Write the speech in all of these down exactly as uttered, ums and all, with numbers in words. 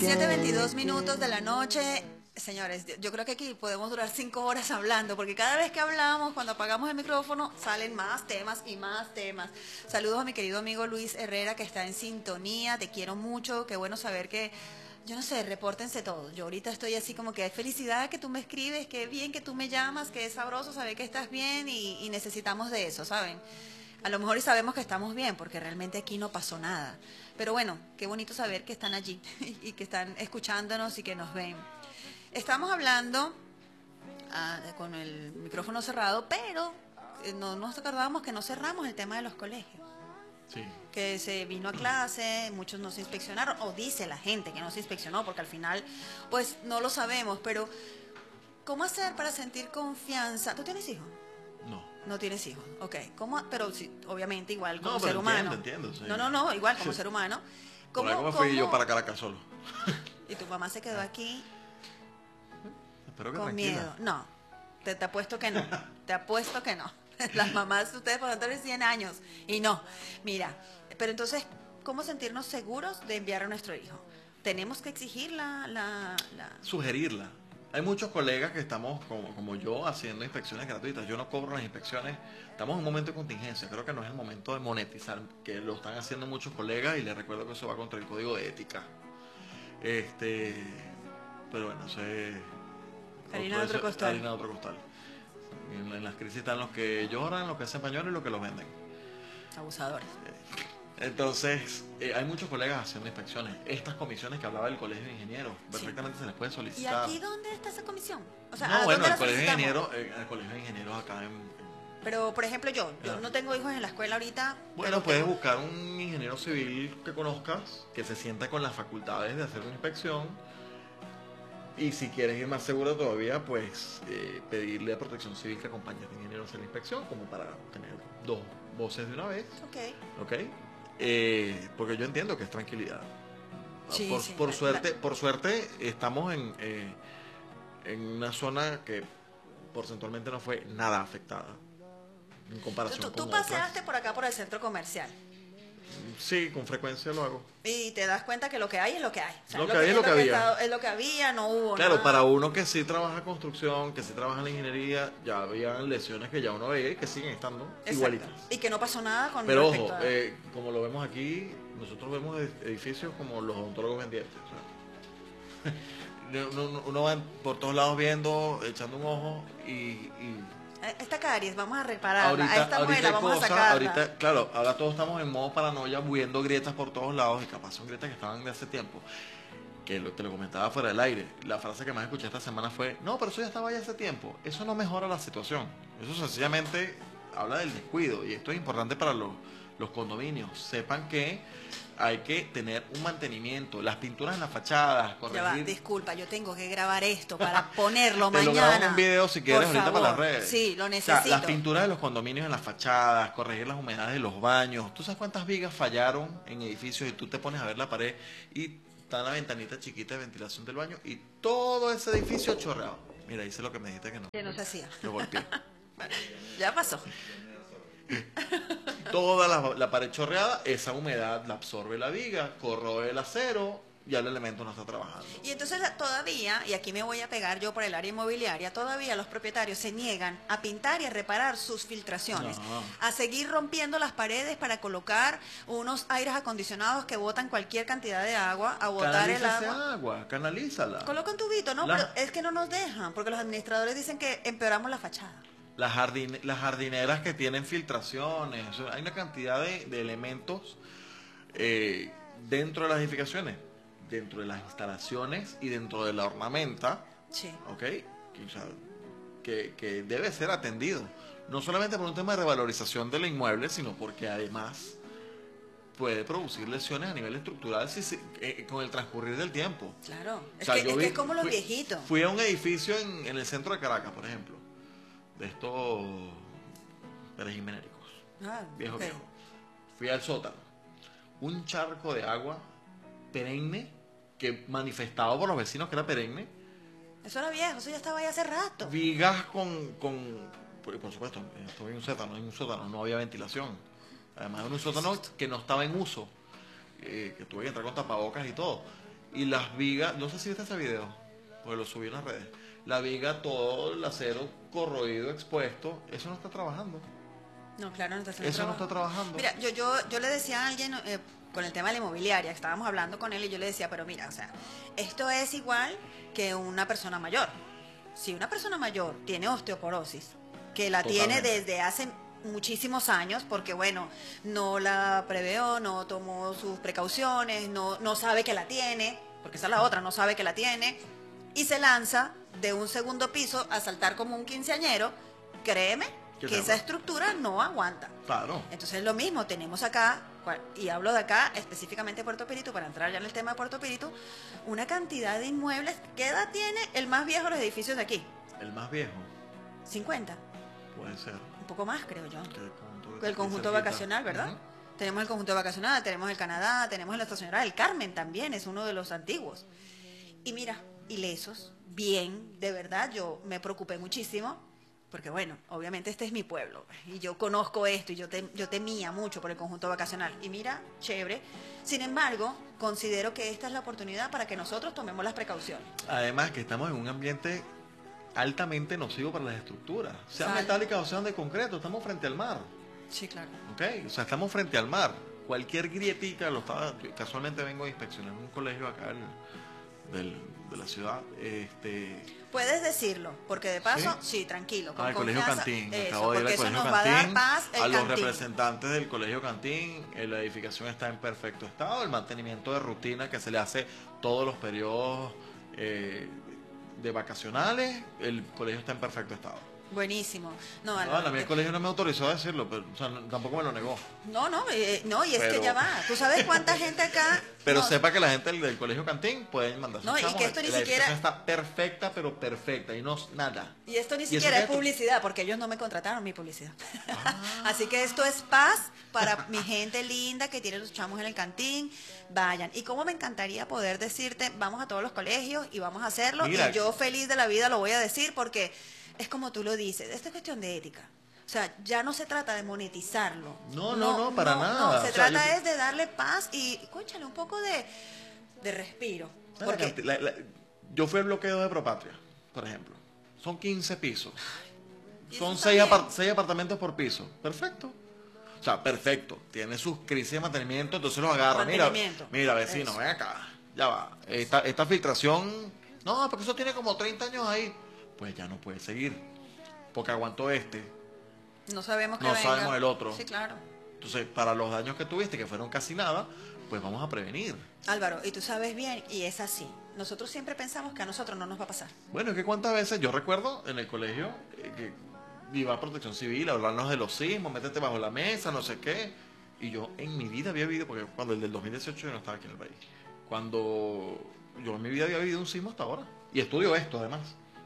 siete veintidós minutos de la noche. Señores, yo creo que aquí podemos durar cinco horas hablando, porque cada vez que hablamos, cuando apagamos el micrófono, salen más temas y más temas. Saludos a mi querido amigo Luis Herrera, que está en sintonía, te quiero mucho, qué bueno saber que, yo no sé, repórtense todos. Yo ahorita estoy así como que hay felicidad que tú me escribes, qué bien que tú me llamas, que es sabroso saber que estás bien y, y necesitamos de eso, ¿saben? A lo mejor y sabemos que estamos bien, porque realmente aquí no pasó nada. Pero bueno, qué bonito saber que están allí y que están escuchándonos y que nos ven. Estamos hablando ah, con el micrófono cerrado, pero eh, no nos acordábamos que no cerramos el tema de los colegios. Sí. Que se vino a clase, muchos no se inspeccionaron, o dice la gente que no se inspeccionó, porque al final, pues no lo sabemos, pero ¿cómo hacer para sentir confianza? ¿Tú tienes hijos? No. No tienes hijos, ok. ¿Cómo? Pero sí, obviamente igual como No, ser pero humano. entiendo, entiendo, sí. No, no, no, igual como ser humano. Por algo me fui cómo- yo para Caracas solo. Y tu mamá se quedó aquí Espero que con tranquila. miedo. No, te, te apuesto que no. Te apuesto que no. Las mamás, ustedes por tener cien años. Y no. Mira, pero entonces, ¿cómo sentirnos seguros de enviar a nuestro hijo? Tenemos que exigir la... la, la... Sugerirla. Hay muchos colegas que estamos, como, como yo, haciendo inspecciones gratuitas. Yo no cobro las inspecciones. Estamos en un momento de contingencia. Creo que no es el momento de monetizar, que lo están haciendo muchos colegas y les recuerdo que eso va contra el código de ética. Este, pero bueno, eso es... Harina de otro eso- costal. Harina de otro costal. En, en las crisis están los que lloran, los que hacen pañuelos y los que los venden. Abusadores. Entonces, eh, hay muchos colegas haciendo inspecciones. Estas comisiones que hablaba del Colegio de Ingenieros, perfectamente se les puede ¿Y solicitar. aquí dónde está esa comisión? O sea, No, ¿a bueno, dónde el la Colegio de solicitamos? Ingenieros, eh, el Colegio de Ingenieros acá en... en- Pero, por ejemplo, yo, yo Claro. no tengo hijos en la escuela ahorita. Bueno, pero puedes tengo- buscar un ingeniero civil que conozcas, que se sienta con las facultades de hacer una inspección. Y si quieres ir más seguro todavía, pues eh, pedirle a Protección Civil que acompañe a este ingeniero a hacer la inspección, como para tener dos voces de una vez. Ok. ¿Ok? Eh, porque yo entiendo que es tranquilidad. Sí, por, sí, por la- suerte, por suerte estamos en, eh, en una zona que porcentualmente no fue nada afectada en comparación Tú, tú con paseaste otras. por acá por el centro comercial Sí, con frecuencia lo hago. y te das cuenta que lo que hay es lo que hay. O sea, Lo que hay es lo que ha había. estado- es lo que había, no hubo Claro, nada. para uno que sí trabaja construcción, que sí trabaja en la ingeniería, ya había lesiones que ya uno veía y que siguen estando Exacto. igualitas. Y que no pasó nada con Pero respecto ojo, a... eh, como lo vemos aquí, nosotros vemos ed- edificios como los odontólogos ven dientes. O sea, uno, uno va por todos lados viendo, echando un ojo y, y Esta caries, vamos a repararla. ahorita, a esta ahorita muela hay vamos a cosas, sacarla. ahorita, claro, ahora todos estamos en modo paranoia, viendo grietas por todos lados y capaz son grietas que estaban de hace tiempo. Que lo, te lo comentaba fuera del aire. La frase que más escuché esta semana fue, no, pero eso ya estaba ya hace tiempo. Eso no mejora la situación. Eso sencillamente habla del descuido. Y esto es importante para los, los condominios. Sepan que hay que tener un mantenimiento. Las pinturas en las fachadas, Ya va, corregir. disculpa, yo tengo que grabar esto para ponerlo Te lo mañana. grabo en un video si quieres Por ahorita para las favor. redes. Sí, lo O sea, necesito. las pinturas de los condominios en las fachadas, corregir las humedades de los baños. ¿Tú sabes cuántas vigas fallaron en edificios y tú te pones a ver la pared y está la ventanita chiquita de ventilación del baño y todo ese edificio chorreado? Mira, hice lo que me dijiste que no. Que no se hacía. Lo golpeé. Ya pasó. Toda la, la pared chorreada, esa humedad la absorbe la viga, corroe el acero, ya el elemento no está trabajando. Y entonces todavía, y aquí me voy a pegar yo por el área inmobiliaria, todavía los propietarios se niegan a pintar y a reparar sus filtraciones, No. a seguir rompiendo las paredes para colocar unos aires acondicionados que botan cualquier cantidad de agua, a botar el Canaliza ese agua. agua, canalízala. Coloca un tubito, ¿no? La- Pero es que no nos dejan, porque los administradores dicen que empeoramos la fachada. Las, jardine- las jardineras que tienen filtraciones, o sea, hay una cantidad de, de elementos eh, dentro de las edificaciones, dentro de las instalaciones y dentro de la ornamenta, Sí. ¿ok? Que, o sea, que, que debe ser atendido. No solamente por un tema de revalorización del inmueble, sino porque además puede producir lesiones a nivel estructural si se- eh, con el transcurrir del tiempo. Claro. O Es, sea, que, yo es, que vi- es como los fui- viejitos. Fui a un edificio en, en el centro de Caracas, por ejemplo, de estos perejimenéricos, Ah, viejo ok. viejo. Fui al sótano, un charco de agua perenne, que manifestado por los vecinos que era perenne, Eso era viejo, eso ya estaba ahí hace rato. vigas con, con por, por supuesto, estoy en un sótano, en un sótano no había ventilación, además era un sótano que no estaba en uso, eh, que tuve que entrar con tapabocas y todo. y las vigas, no sé si viste ese video, porque lo subí en las redes, la viga, todo el acero corroído, expuesto, eso no está trabajando. No, claro, no está haciendo Eso no trabajo. está trabajando. Mira, yo, yo, yo le decía a alguien eh, con el tema de la inmobiliaria, estábamos hablando con él y yo le decía, pero mira, o sea, esto es igual que una persona mayor. Si una persona mayor tiene osteoporosis, que la tiene Totalmente. desde hace muchísimos años, porque bueno, no la preveó, no tomó sus precauciones, no, no sabe que la tiene, porque esa es la otra, no sabe que la tiene, y se lanza de un segundo piso a saltar como un quinceañero, créeme ¿Qué que te esa habla? estructura no aguanta. Claro. Entonces lo mismo, tenemos acá, cual- y hablo de acá específicamente Puerto Pirito, para entrar ya en el tema de Puerto Pirito, una cantidad de inmuebles. ¿Qué edad tiene el más viejo de los edificios de aquí? El más viejo, cincuenta, puede ser. un poco más creo yo. que el conjunto, El conjunto cerquita. vacacional, ¿verdad? Ujú. Tenemos el conjunto vacacional, tenemos el Canadá, tenemos la estacionera del Carmen también, es uno de los antiguos. Y mira, ilesos, bien, de verdad, yo me preocupé muchísimo, porque bueno, obviamente este es mi pueblo, y yo conozco esto, y yo, te- yo temía mucho por el conjunto vacacional. Y mira, chévere. Sin embargo, considero que esta es la oportunidad para que nosotros tomemos las precauciones. Además que estamos en un ambiente altamente nocivo para las estructuras, sean Sal. metálicas o sean de concreto, estamos frente al mar, Sí, claro. ¿ok? O sea, estamos frente al mar. Cualquier grietica, lo estaba, yo casualmente vengo a inspeccionar un colegio acá del, del- de la ciudad, este, Puedes decirlo, porque de paso, ¿Sí? sí, tranquilo, con al Colegio confianza, Cantín, eso, acabo de ir porque al eso Colegio nos va a dar Cantín, paz el a los Cantín. representantes del Colegio Cantín, eh, la edificación está en perfecto estado, el mantenimiento de rutina que se le hace todos los periodos eh, de vacacionales, el colegio está en perfecto estado. Buenísimo. No, No, Álvaro, a mí el te- colegio no me autorizó a decirlo, pero o sea, no- tampoco me lo negó. no, no, eh, no, y es Pero- que ya va. ¿Tú sabes cuánta gente acá? Pero no, sepa que la gente del, del Colegio Cantín pueden mandar sus No, y chamos, que esto ni la siquiera- edificación está perfecta, pero perfecta, y no nada. Y esto ni ¿Y eso siquiera qué es es? publicidad, porque ellos no me contrataron mi publicidad. Así que esto es paz para mi gente linda que tiene los chamos en el cantín. Vayan. Y como me encantaría poder decirte, vamos a todos los colegios y vamos a hacerlo. Mira, y yo feliz de la vida lo voy a decir porque es como tú lo dices, esto es cuestión de ética. O sea, ya no se trata de monetizarlo. No, no, no, para nada. No, se O sea, trata yo- es de darle paz y, cónchale, un poco de, de respiro. La Porque canti- la- la- yo fui al bloqueo de Propatria, por ejemplo. Son quince pisos. ¿Y Son eso seis está bien? apar- seis apartamentos por piso. Perfecto. O sea, perfecto. Tiene sus crisis de mantenimiento, entonces los agarra. Mira, Mantenimiento. mira, vecino, Eso. ven acá. Ya va. Esta, esta filtración. No, porque eso tiene como treinta años ahí. Pues ya no puede seguir. Porque aguantó este. no sabemos que No venga. sabemos el otro. Sí, claro. Entonces, para los daños que tuviste, que fueron casi nada, pues vamos a prevenir. Álvaro, y tú sabes bien, y es así. Nosotros siempre pensamos que a nosotros no nos va a pasar. Bueno, es que cuántas veces yo recuerdo en el colegio eh, que iba a Protección Civil a hablarnos de los sismos, métete bajo la mesa, no sé qué. Y yo en mi vida había vivido, porque cuando el del dos mil dieciocho yo no estaba aquí en el país. Cuando yo en mi vida había vivido un sismo hasta ahora. Y estudio esto además.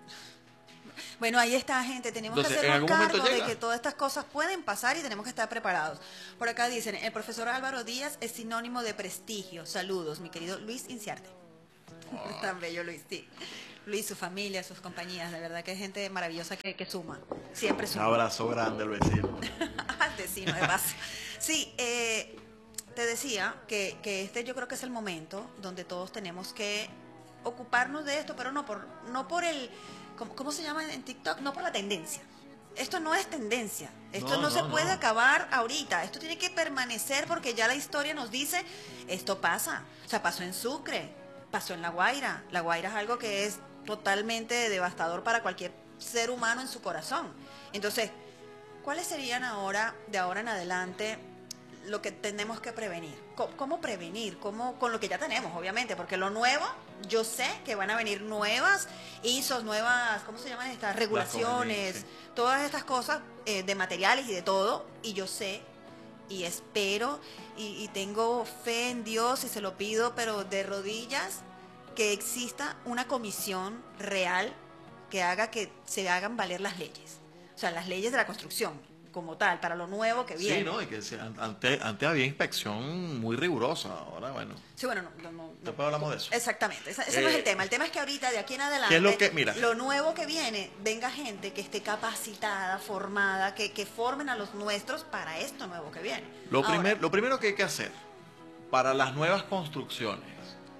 Bueno, ahí está, gente. Tenemos Entonces, que en hacernos algún momento cargo de llega. que todas estas cosas pueden pasar y tenemos que estar preparados. Por acá dicen, el profesor Álvaro Díaz es sinónimo de prestigio. Saludos, mi querido Luis Inciarte. Tan bello Luis, sí. Luis, su familia, sus compañías, de verdad que es gente maravillosa que, que suma. Siempre Un suma. abrazo grande al vecino. Al vecino, de paso. Sí, eh, te decía que, que este yo creo que es el momento donde todos tenemos que ocuparnos de esto, pero no por, no por el, ¿cómo, cómo se llama en TikTok? No por la tendencia. Esto no es tendencia. Esto no, No, se no, puede no. acabar ahorita. Esto tiene que permanecer porque ya la historia nos dice, esto pasa. O sea, pasó en Sucre, pasó en La Guaira. La Guaira es algo que es totalmente devastador para cualquier ser humano en su corazón. Entonces, ¿cuáles serían ahora, de ahora en adelante, lo que tenemos que prevenir? ¿Cómo, cómo prevenir? ¿Cómo, con lo que ya tenemos, obviamente? Porque lo nuevo, yo sé que van a venir nuevas I S Os, nuevas, ¿cómo se llaman estas? Regulaciones, sí. todas estas cosas eh, de materiales y de todo. Y yo sé y espero y, y tengo fe en Dios y se lo pido, pero de rodillas, que exista una comisión real que haga que se hagan valer las leyes. O sea, las leyes de la construcción, como tal, para lo nuevo que viene. Sí, ¿no? Y que se- antes, antes había inspección muy rigurosa, ahora bueno. Sí, bueno, no, no, no, Después hablamos de eso. Exactamente, ese, ese no es Eh, el tema. El tema es que ahorita, de aquí en adelante, ¿qué es lo que- mira? lo nuevo que viene, venga gente que esté capacitada, formada, que, que formen a los nuestros para esto nuevo que viene. Lo, Ahora, primer- lo primero que hay que hacer para las nuevas construcciones,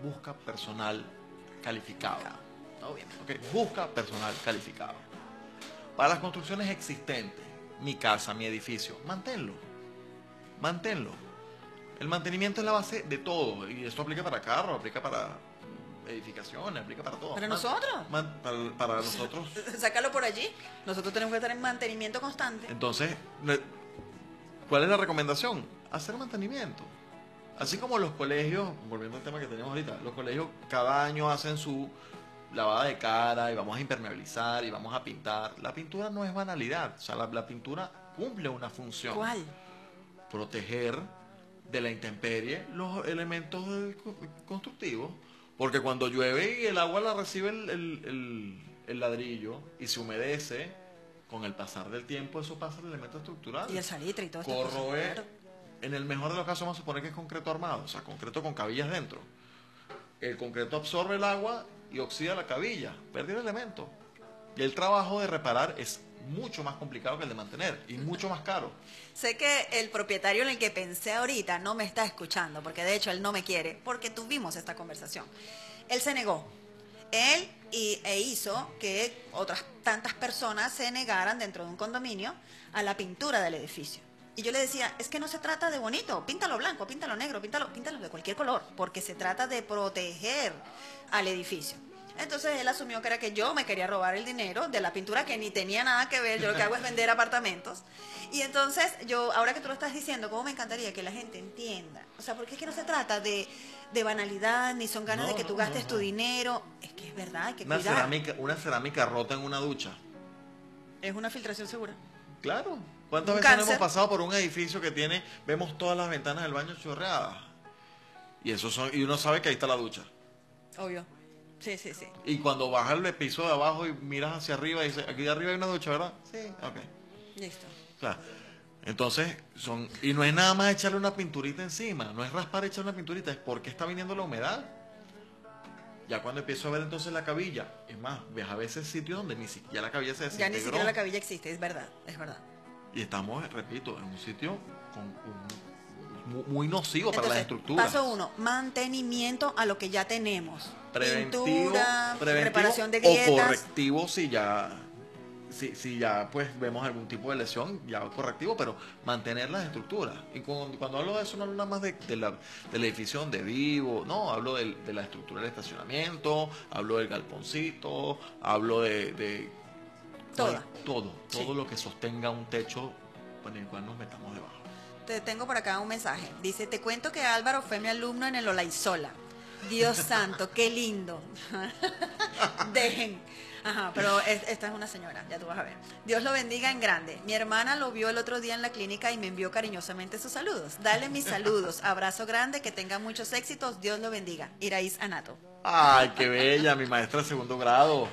busca personal calificado. Obviamente. Ok, busca personal calificado. Para las construcciones existentes, mi casa, mi edificio, manténlo. Manténlo. El mantenimiento es la base de todo. Y esto aplica para carros, aplica para edificaciones, aplica para todo. ¿Para Man- nosotros? man- para, para nosotros. Sácalo por allí. Nosotros tenemos que estar en mantenimiento constante. Entonces, le- ¿cuál es la recomendación? Hacer mantenimiento. Así como los colegios, volviendo al tema que tenemos ahorita, los colegios cada año hacen su lavada de cara y vamos a impermeabilizar y vamos a pintar. La pintura no es banalidad, o sea, la, la pintura cumple una función. ¿Cuál? Proteger de la intemperie los elementos del co- constructivos, porque cuando llueve y el agua la recibe el, el- el- el ladrillo y se humedece, con el pasar del tiempo eso pasa al elemento estructural. Y el salitre y todo esto. Corroe, en el mejor de los casos vamos a suponer que es concreto armado, o sea, concreto con cabillas dentro. El concreto absorbe el agua y oxida la cabilla, pierde el elemento. Y el trabajo de reparar es mucho más complicado que el de mantener y mucho más caro. Sé que el propietario en el que pensé ahorita no me está escuchando, porque de hecho él no me quiere, porque tuvimos esta conversación. Él se negó. Él y, e hizo que otras tantas personas se negaran dentro de un condominio a la pintura del edificio. Y yo le decía, es que no se trata de bonito, píntalo blanco, píntalo negro, píntalo, píntalo de cualquier color, porque se trata de proteger al edificio. Entonces él asumió que era que yo me quería robar el dinero de la pintura que ni tenía nada que ver, yo lo que hago es vender apartamentos. Y entonces yo, ahora que tú lo estás diciendo, cómo me encantaría que la gente entienda. O sea, porque es que no se trata de, de banalidad, ni son ganas No, de que tú no, gastes no, tu no. dinero. Es que es verdad, hay que Una cuidar. cerámica, una cerámica rota en una ducha. Es una filtración segura. Claro. ¿Cuántas Un veces no cáncer. hemos pasado por un edificio que tiene, vemos todas las ventanas del baño chorreadas? Y eso son, y uno sabe que ahí está la ducha. Obvio. Sí, sí, sí. Y cuando bajas el piso de abajo y miras hacia arriba y dices, aquí de arriba hay una ducha, ¿verdad? Sí, ok. Listo. O sea, entonces, son, y no es nada más echarle una pinturita encima, no es raspar, echar una pinturita, es porque está viniendo la humedad. Ya cuando empiezo a ver entonces la cabilla, es más, ves a veces sitios donde ni siquiera la cabilla se Ya desintegró. ni siquiera la cabilla existe, es verdad, es verdad. Y estamos, repito, en un sitio con un- mu- muy nocivo para las Entonces, estructuras. paso uno, mantenimiento a lo que ya tenemos. Preventivo, Pintura, preventivo reparación de o grietas. correctivo si ya, si, si ya pues vemos algún tipo de lesión, ya correctivo, pero mantener las estructuras. Y cuando, cuando hablo de eso no hablo nada más de, de la, del edificio donde vivo, no, hablo del- de, la estructura del estacionamiento, hablo del galponcito, hablo de... de Toda. todo, todo Sí. lo que sostenga un techo en el cual nos metamos debajo. Te tengo por acá un mensaje. Dice, te cuento que Álvaro fue mi alumno en el Olaizola. Dios santo, qué lindo. Dejen. Ajá, pero es- esta es una señora, ya tú vas a ver. Dios lo bendiga en grande. Mi hermana lo vio el otro día en la clínica y me envió cariñosamente sus saludos. Dale mis saludos. Abrazo grande, que tenga muchos éxitos. Dios lo bendiga. Iraíz Anato. Ay, qué bella, mi maestra de segundo grado.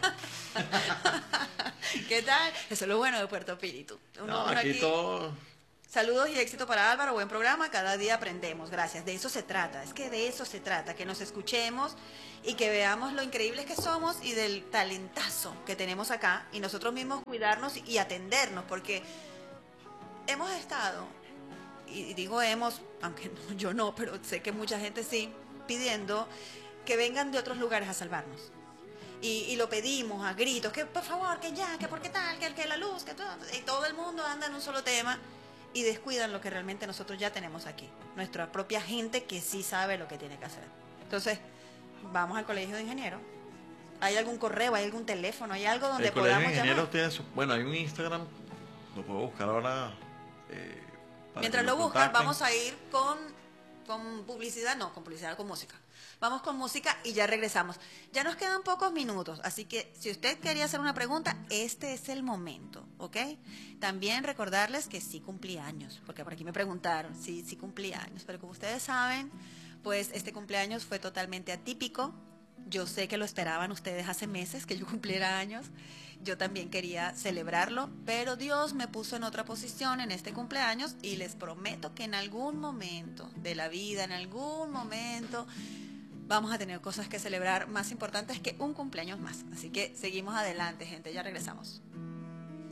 ¿Qué tal? Eso es lo bueno de Puerto Espíritu. Uno- No, uno aquí aquí- todo... Saludos y éxito para Álvaro, buen programa, cada día aprendemos, gracias. De eso se trata, es que de eso se trata, que nos escuchemos y que veamos lo increíbles que somos y del talentazo que tenemos acá y nosotros mismos cuidarnos y atendernos, porque hemos estado, y digo hemos, aunque no, yo no, pero sé que mucha gente sí, pidiendo que vengan de otros lugares a salvarnos. Y, y lo pedimos a gritos, que por favor, que ya, que por qué tal, que, que la luz, que todo, y todo el mundo anda en un solo tema y descuidan lo que realmente nosotros ya tenemos aquí, nuestra propia gente que sí sabe lo que tiene que hacer. Entonces, vamos al colegio de ingenieros. ¿Hay algún correo, hay algún teléfono, hay algo donde El colegio de podamos ingenieros llamar? tiene su... Bueno, hay un Instagram, lo puedo buscar ahora. eh, para Mientras que lo buscan, contacten. vamos a ir con, con publicidad, no, con publicidad, con música. Vamos con música y ya regresamos. Ya nos quedan pocos minutos, así que si usted quería hacer una pregunta, este es el momento, ¿ok? También recordarles que sí cumplí años, porque por aquí me preguntaron, sí, sí cumplí años, pero como ustedes saben, pues este cumpleaños fue totalmente atípico. Yo sé que lo esperaban ustedes hace meses, que yo cumpliera años. Yo también quería celebrarlo, pero Dios me puso en otra posición en este cumpleaños y les prometo que en algún momento de la vida, en algún momento, vamos a tener cosas que celebrar más importantes que un cumpleaños más. Así que seguimos adelante, gente, ya regresamos.